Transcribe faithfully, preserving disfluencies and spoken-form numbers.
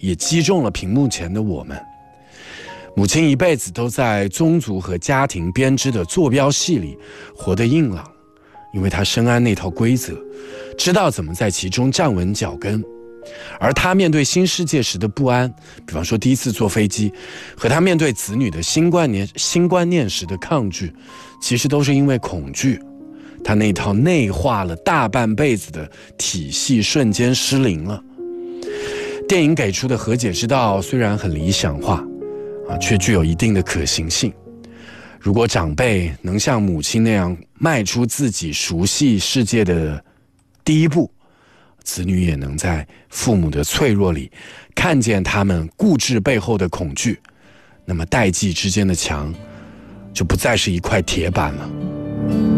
也击中了屏幕前的我们。母亲一辈子都在宗族和家庭编织的坐标系里活得硬朗，因为她深谙那套规则，知道怎么在其中站稳脚跟。而她面对新世界时的不安，比方说第一次坐飞机，和她面对子女的新观念新观念时的抗拒，其实都是因为恐惧。她那套内化了大半辈子的体系瞬间失灵了。电影给出的和解之道虽然很理想化啊，却具有一定的可行性。如果长辈能像母亲那样迈出自己熟悉世界的第一步，子女也能在父母的脆弱里看见他们固执背后的恐惧，那么代际之间的墙就不再是一块铁板了。